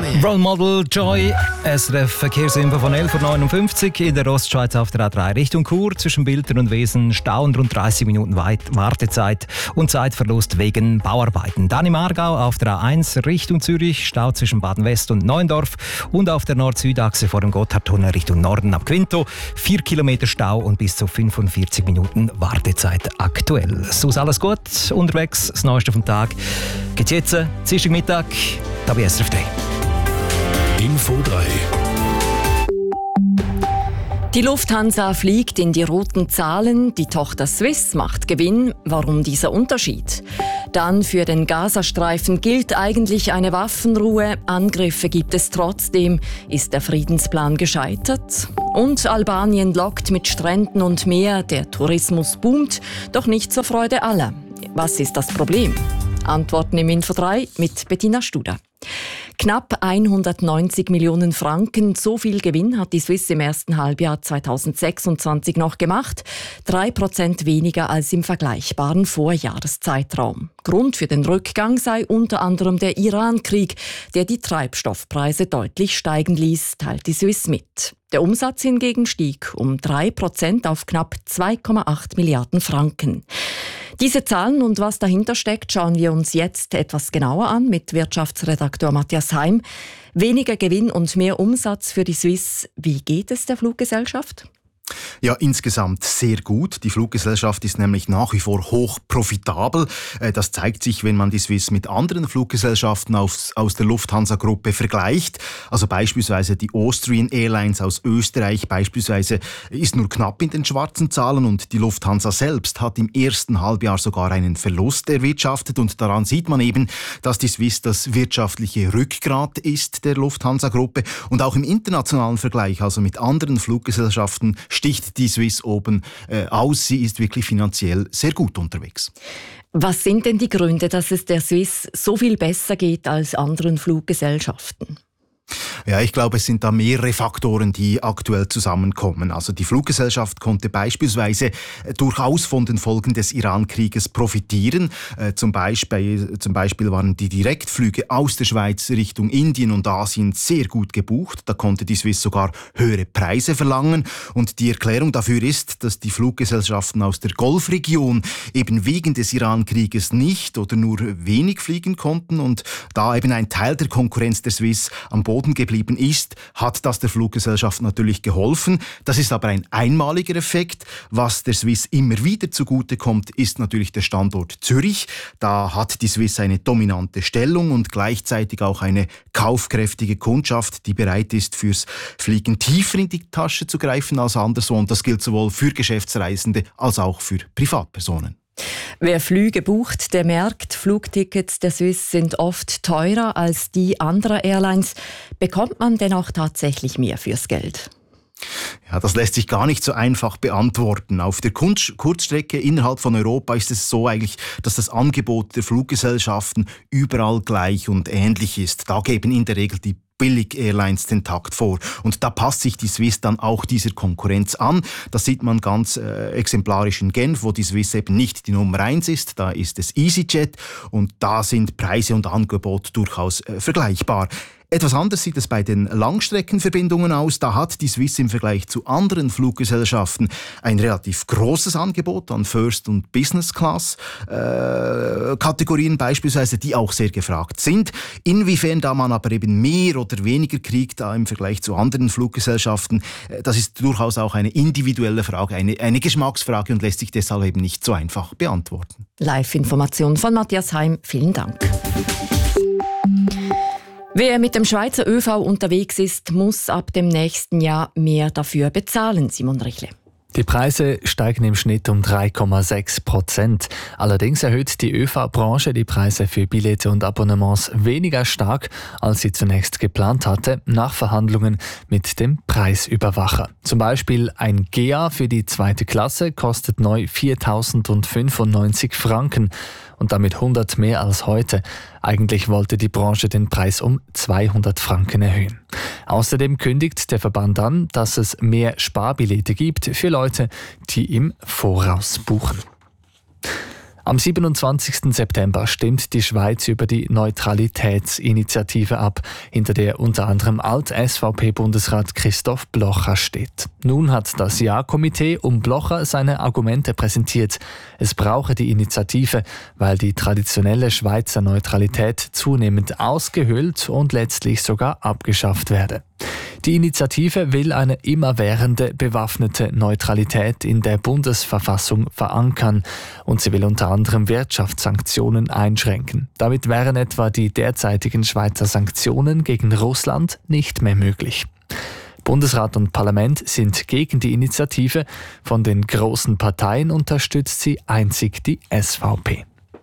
Role Model Joy, SRF Verkehrsinfo von 11.59 Uhr in der Ostschweiz auf der A3 Richtung Chur. Zwischen Biltern und Wesen Stau und rund 30 Minuten Wartezeit und Zeitverlust wegen Bauarbeiten. Dann im Aargau auf der A1 Richtung Zürich, Stau zwischen Baden-West und Neuendorf und auf der Nord-Süd-Achse vor dem Gotthardtunnel Richtung Norden ab Quinto. 4 Kilometer Stau und bis zu 45 Minuten Wartezeit aktuell. So ist alles gut unterwegs, das Neueste vom Tag geht's jetzt, Dienstagmittag, da bei SRF 3. Info 3. Die Lufthansa fliegt in die roten Zahlen, die Tochter Swiss macht Gewinn. Warum dieser Unterschied? Dann für den Gazastreifen gilt eigentlich eine Waffenruhe. Angriffe gibt es trotzdem. Ist der Friedensplan gescheitert? Und Albanien lockt mit Stränden und Meer. Der Tourismus boomt, doch nicht zur Freude aller. Was ist das Problem? Antworten im Info 3 mit Bettina Studer. Knapp 190 Millionen Franken, so viel Gewinn hat die Swiss im ersten Halbjahr 2026 noch gemacht. 3% weniger als im vergleichbaren Vorjahreszeitraum. Grund für den Rückgang sei unter anderem der Iran-Krieg, der die Treibstoffpreise deutlich steigen ließ, teilt die Swiss mit. Der Umsatz hingegen stieg um 3% auf knapp 2,8 Milliarden Franken. Diese Zahlen und was dahinter steckt, schauen wir uns jetzt etwas genauer an mit Wirtschaftsredakteur Matthias Heim. Weniger Gewinn und mehr Umsatz für die Swiss. Wie geht es der Fluggesellschaft? Ja, insgesamt sehr gut. Die Fluggesellschaft ist nämlich nach wie vor hoch profitabel. Das zeigt sich, wenn man die Swiss mit anderen Fluggesellschaften aus der Lufthansa-Gruppe vergleicht. Also beispielsweise die Austrian Airlines aus Österreich beispielsweise ist nur knapp in den schwarzen Zahlen und die Lufthansa selbst hat im ersten Halbjahr sogar einen Verlust erwirtschaftet. Und daran sieht man eben, dass die Swiss das wirtschaftliche Rückgrat ist der Lufthansa-Gruppe. Und auch im internationalen Vergleich, also mit anderen Fluggesellschaften, sticht die Swiss oben aus. Sie ist wirklich finanziell sehr gut unterwegs. Was sind denn die Gründe, dass es der Swiss so viel besser geht als anderen Fluggesellschaften? Ja, ich glaube, es sind da mehrere Faktoren, die aktuell zusammenkommen. Also die Fluggesellschaft konnte beispielsweise durchaus von den Folgen des Iran-Krieges profitieren. Zum Beispiel waren die Direktflüge aus der Schweiz Richtung Indien und Asien sehr gut gebucht. Da konnte die Swiss sogar höhere Preise verlangen. Und die Erklärung dafür ist, dass die Fluggesellschaften aus der Golfregion eben wegen des Iran-Krieges nicht oder nur wenig fliegen konnten. Und da eben ein Teil der Konkurrenz der Swiss am Boden geblieben ist, hat das der Fluggesellschaft natürlich geholfen. Das ist aber ein einmaliger Effekt. Was der Swiss immer wieder zugutekommt, ist natürlich der Standort Zürich. Da hat die Swiss eine dominante Stellung und gleichzeitig auch eine kaufkräftige Kundschaft, die bereit ist, fürs Fliegen tiefer in die Tasche zu greifen als anderswo. Und das gilt sowohl für Geschäftsreisende als auch für Privatpersonen. Wer Flüge bucht, der merkt, Flugtickets der Swiss sind oft teurer als die anderer Airlines. Bekommt man denn auch tatsächlich mehr fürs Geld? Ja, das lässt sich gar nicht so einfach beantworten. Auf der Kurzstrecke innerhalb von Europa ist es so eigentlich, dass das Angebot der Fluggesellschaften überall gleich und ähnlich ist. Da geben in der Regel die Billig-Airlines den Takt vor. Und da passt sich die Swiss dann auch dieser Konkurrenz an. Das sieht man ganz exemplarisch in Genf, wo die Swiss eben nicht die Nummer 1 ist. Da ist es EasyJet und da sind Preise und Angebot durchaus vergleichbar. Etwas anders sieht es bei den Langstreckenverbindungen aus. Da hat die Swiss im Vergleich zu anderen Fluggesellschaften ein relativ großes Angebot an First- und Business-Class-Kategorien beispielsweise, die auch sehr gefragt sind. Inwiefern da man aber eben mehr oder weniger kriegt da im Vergleich zu anderen Fluggesellschaften, das ist durchaus auch eine individuelle Frage, eine Geschmacksfrage und lässt sich deshalb eben nicht so einfach beantworten. Live-Information von Matthias Heim. Vielen Dank. Wer mit dem Schweizer ÖV unterwegs ist, muss ab dem nächsten Jahr mehr dafür bezahlen, Simon Richle. Die Preise steigen im Schnitt um 3,6%. Allerdings erhöht die ÖV-Branche die Preise für Billette und Abonnements weniger stark, als sie zunächst geplant hatte, nach Verhandlungen mit dem Preisüberwacher. Zum Beispiel ein GEA für die 2. Klasse kostet neu 4.095 Franken und damit 100 mehr als heute. Eigentlich wollte die Branche den Preis um 200 Franken erhöhen. Außerdem kündigt der Verband an, dass es mehr Sparbillette gibt für Leute, die im Voraus buchen. Am 27. September stimmt die Schweiz über die Neutralitätsinitiative ab, hinter der unter anderem Alt-SVP-Bundesrat Christoph Blocher steht. Nun hat das Ja-Komitee um Blocher seine Argumente präsentiert. Es brauche die Initiative, weil die traditionelle Schweizer Neutralität zunehmend ausgehöhlt und letztlich sogar abgeschafft werde. Die Initiative will eine immerwährende bewaffnete Neutralität in der Bundesverfassung verankern und sie will unter anderem Wirtschaftssanktionen einschränken. Damit wären etwa die derzeitigen Schweizer Sanktionen gegen Russland nicht mehr möglich. Bundesrat und Parlament sind gegen die Initiative. Von den großen Parteien unterstützt sie einzig die SVP.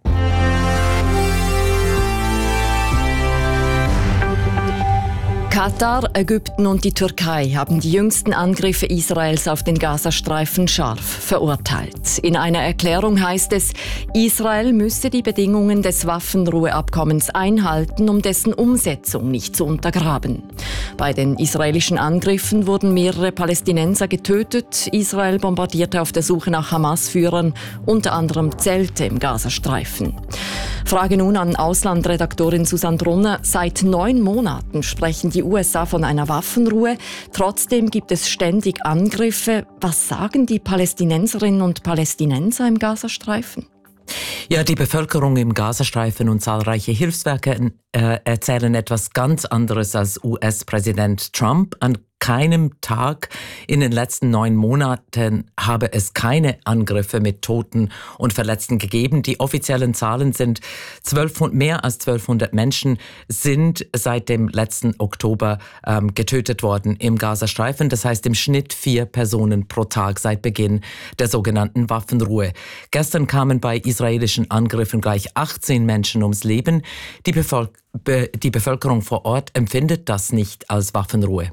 Katar, Ägypten und die Türkei haben die jüngsten Angriffe Israels auf den Gazastreifen scharf verurteilt. In einer Erklärung heißt es, Israel müsse die Bedingungen des Waffenruheabkommens einhalten, um dessen Umsetzung nicht zu untergraben. Bei den israelischen Angriffen wurden mehrere Palästinenser getötet. Israel bombardierte auf der Suche nach Hamas-Führern unter anderem Zelte im Gazastreifen. Frage nun an Auslandredaktorin Susanne Brunner. Seit 9 Monaten sprechen die USA von einer Waffenruhe. Trotzdem gibt es ständig Angriffe. Was sagen die Palästinenserinnen und Palästinenser im Gazastreifen? Ja, die Bevölkerung im Gazastreifen und zahlreiche Hilfswerke erzählen etwas ganz anderes als US-Präsident Trump. An keinem Tag in den letzten 9 Monaten habe es keine Angriffe mit Toten und Verletzten gegeben. Die offiziellen Zahlen sind, mehr als 1200 Menschen sind seit dem letzten Oktober getötet worden im Gazastreifen. Das heißt im Schnitt 4 Personen pro Tag seit Beginn der sogenannten Waffenruhe. Gestern kamen bei israelischen Angriffen gleich 18 Menschen ums Leben. Die Bevölkerung vor Ort empfindet das nicht als Waffenruhe.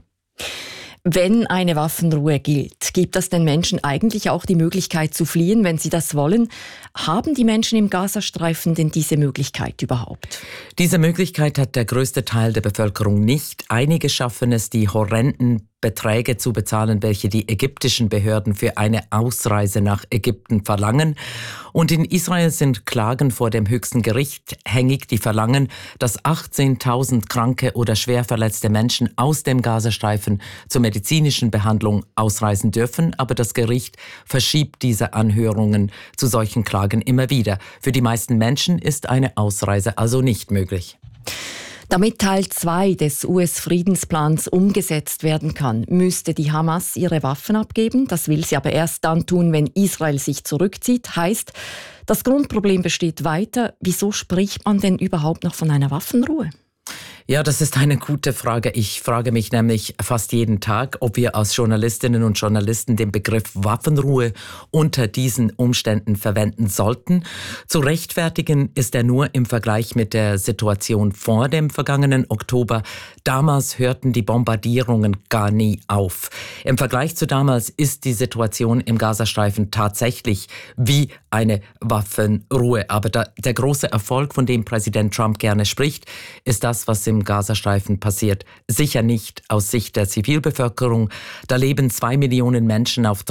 Wenn eine Waffenruhe gilt, gibt das den Menschen eigentlich auch die Möglichkeit zu fliehen, wenn sie das wollen? Haben die Menschen im Gazastreifen denn diese Möglichkeit überhaupt? Diese Möglichkeit hat der größte Teil der Bevölkerung nicht. Einige schaffen es, die horrenden Beträge zu bezahlen, welche die ägyptischen Behörden für eine Ausreise nach Ägypten verlangen. Und in Israel sind Klagen vor dem höchsten Gericht hängig, die verlangen, dass 18.000 kranke oder schwer verletzte Menschen aus dem Gazastreifen zur medizinischen Behandlung ausreisen dürfen. Aber das Gericht verschiebt diese Anhörungen zu solchen Klagen immer wieder. Für die meisten Menschen ist eine Ausreise also nicht möglich. Damit Teil 2 des US-Friedensplans umgesetzt werden kann, müsste die Hamas ihre Waffen abgeben. Das will sie aber erst dann tun, wenn Israel sich zurückzieht. Heißt, das Grundproblem besteht weiter. Wieso spricht man denn überhaupt noch von einer Waffenruhe? Ja, das ist eine gute Frage. Ich frage mich nämlich fast jeden Tag, ob wir als Journalistinnen und Journalisten den Begriff Waffenruhe unter diesen Umständen verwenden sollten. Zu rechtfertigen ist er nur im Vergleich mit der Situation vor dem vergangenen Oktober. Damals hörten die Bombardierungen gar nie auf. Im Vergleich zu damals ist die Situation im Gazastreifen tatsächlich wie eine Waffenruhe. Aber der große Erfolg, von dem Präsident Trump gerne spricht, ist das, was im Gazastreifen passiert. Sicher nicht aus Sicht der Zivilbevölkerung. Da leben 2 Millionen Menschen auf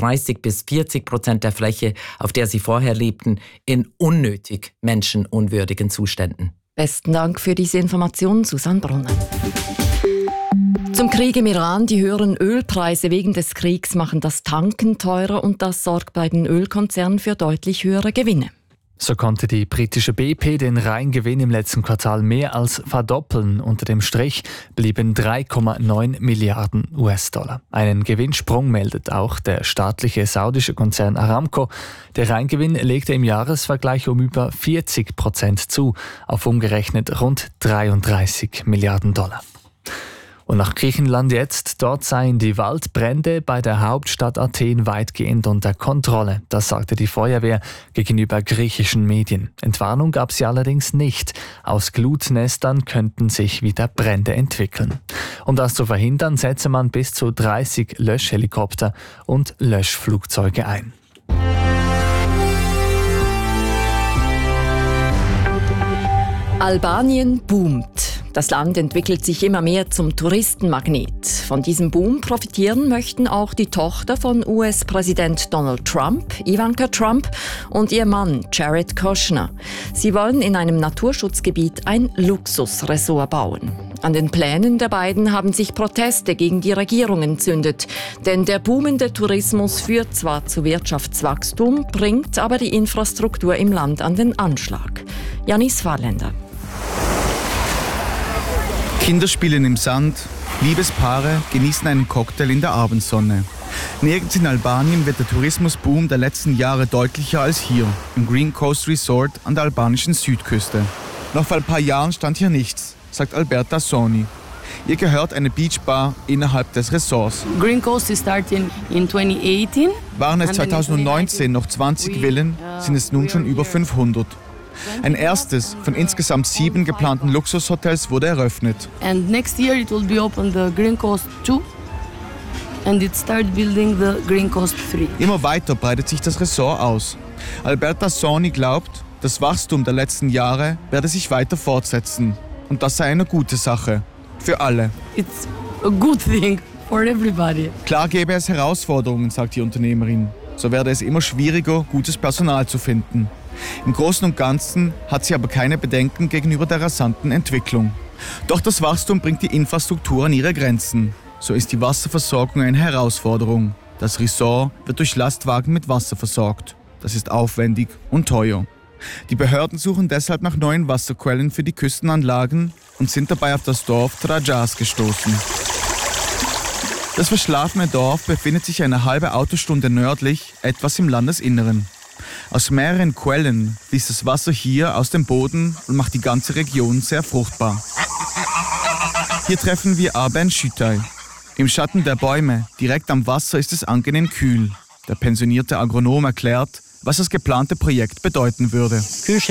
30-40% der Fläche, auf der sie vorher lebten, in unnötig menschenunwürdigen Zuständen. Besten Dank für diese Informationen, Susanne Brunner. Zum Krieg im Iran. Die höheren Ölpreise wegen des Kriegs machen das Tanken teurer und das sorgt bei den Ölkonzernen für deutlich höhere Gewinne. So konnte die britische BP den Reingewinn im letzten Quartal mehr als verdoppeln. Unter dem Strich blieben 3,9 Milliarden US-Dollar. Einen Gewinnsprung meldet auch der staatliche saudische Konzern Aramco. Der Reingewinn legte im Jahresvergleich um über 40% zu, auf umgerechnet rund 33 Milliarden Dollar. Und nach Griechenland jetzt, dort seien die Waldbrände bei der Hauptstadt Athen weitgehend unter Kontrolle. Das sagte die Feuerwehr gegenüber griechischen Medien. Entwarnung gab sie allerdings nicht. Aus Glutnestern könnten sich wieder Brände entwickeln. Um das zu verhindern, setze man bis zu 30 Löschhelikopter und Löschflugzeuge ein. Albanien boomt. Das Land entwickelt sich immer mehr zum Touristenmagnet. Von diesem Boom profitieren möchten auch die Tochter von US-Präsident Donald Trump, Ivanka Trump, und ihr Mann Jared Kushner. Sie wollen in einem Naturschutzgebiet ein Luxusresort bauen. An den Plänen der beiden haben sich Proteste gegen die Regierung entzündet. Denn der boomende Tourismus führt zwar zu Wirtschaftswachstum, bringt aber die Infrastruktur im Land an den Anschlag. Janis Fahrländer. Kinder spielen im Sand, Liebespaare genießen einen Cocktail in der Abendsonne. Nirgends in Albanien wird der Tourismusboom der letzten Jahre deutlicher als hier, im Green Coast Resort an der albanischen Südküste. Noch vor ein paar Jahren stand hier nichts, sagt Alberta Soni. Ihr gehört eine Beachbar innerhalb des Ressorts. Green Coast started in 2018. Waren es 2019 noch 20 Villen, sind es nun schon über 500. Ein erstes von insgesamt 7 geplanten Luxushotels wurde eröffnet. And next year it will be open the Green Coast 2 and it start building the Green Coast 3. Immer weiter breitet sich das Resort aus. Alberta Soni glaubt, das Wachstum der letzten Jahre werde sich weiter fortsetzen. Und das sei eine gute Sache. Für alle. It's a good thing for everybody. Klar gäbe es Herausforderungen, sagt die Unternehmerin. So werde es immer schwieriger, gutes Personal zu finden. Im Großen und Ganzen hat sie aber keine Bedenken gegenüber der rasanten Entwicklung. Doch das Wachstum bringt die Infrastruktur an ihre Grenzen. So ist die Wasserversorgung eine Herausforderung. Das Resort wird durch Lastwagen mit Wasser versorgt. Das ist aufwendig und teuer. Die Behörden suchen deshalb nach neuen Wasserquellen für die Küstenanlagen und sind dabei auf das Dorf Trajas gestoßen. Das verschlafene Dorf befindet sich eine halbe Autostunde nördlich, etwas im Landesinneren. Aus mehreren Quellen fließt das Wasser hier aus dem Boden und macht die ganze Region sehr fruchtbar. Hier treffen wir Arben Schütay. Im Schatten der Bäume, direkt am Wasser, ist es angenehm kühl. Der pensionierte Agronom erklärt, was das geplante Projekt bedeuten würde.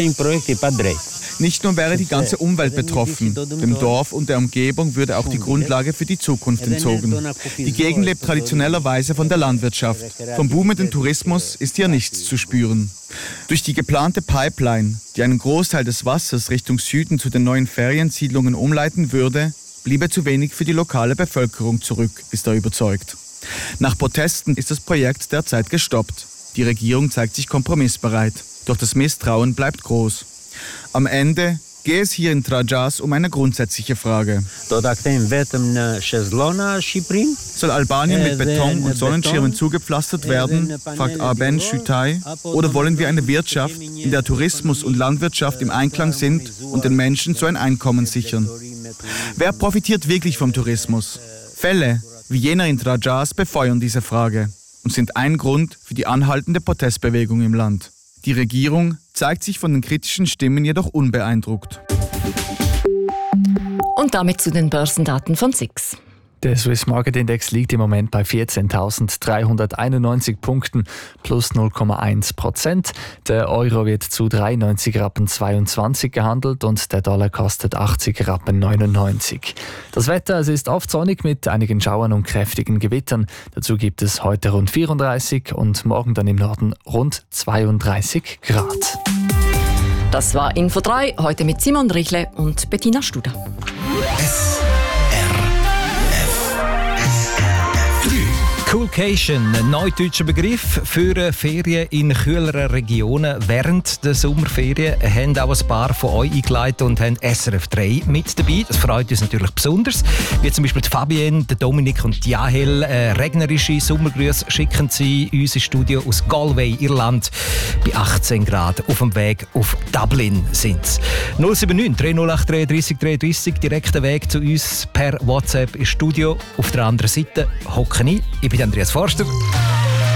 Nicht nur wäre die ganze Umwelt betroffen, dem Dorf und der Umgebung würde auch die Grundlage für die Zukunft entzogen. Die Gegend lebt traditionellerweise von der Landwirtschaft. Vom boomenden Tourismus ist hier nichts zu spüren. Durch die geplante Pipeline, die einen Großteil des Wassers Richtung Süden zu den neuen Feriensiedlungen umleiten würde, bliebe zu wenig für die lokale Bevölkerung zurück, ist er überzeugt. Nach Protesten ist das Projekt derzeit gestoppt. Die Regierung zeigt sich kompromissbereit, doch das Misstrauen bleibt groß. Am Ende geht es hier in Trajas um eine grundsätzliche Frage. Soll Albanien mit Beton und Sonnenschirmen zugepflastert werden, fragt Arben Schütay, oder wollen wir eine Wirtschaft, in der Tourismus und Landwirtschaft im Einklang sind und den Menschen so ein Einkommen sichern? Wer profitiert wirklich vom Tourismus? Fälle wie jener in Trajas befeuern diese Frage und sind ein Grund für die anhaltende Protestbewegung im Land. Die Regierung zeigt sich von den kritischen Stimmen jedoch unbeeindruckt. Und damit zu den Börsendaten von SIX. Der Swiss Market Index liegt im Moment bei 14.391 Punkten plus 0,1%. Der Euro wird zu 93,22 Rappen gehandelt und der Dollar kostet 80,99 Rappen. Das Wetter, es ist oft sonnig mit einigen Schauern und kräftigen Gewittern. Dazu gibt es heute rund 34 und morgen dann im Norden rund 32 Grad. Das war Info 3, heute mit Simon Richle und Bettina Studer. Coolcation, ein neudeutscher Begriff für Ferien in kühleren Regionen während der Sommerferien. Haben auch ein paar von euch eingeleitet und haben SRF 3 mit dabei. Das freut uns natürlich besonders. Wie zum Beispiel die Fabienne, der Dominik und die Jahel. Regnerische Sommergrüße schicken sie uns ins Studio aus Galway, Irland. Bei 18 Grad auf dem Weg auf Dublin sind es. 079 308 33 33, direkter Weg zu uns per WhatsApp ins Studio. Auf der anderen Seite hocken ich bin Andreas Forster.